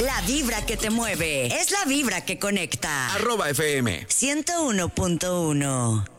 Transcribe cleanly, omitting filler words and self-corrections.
La vibra que te mueve es la vibra que conecta. @FM 101.1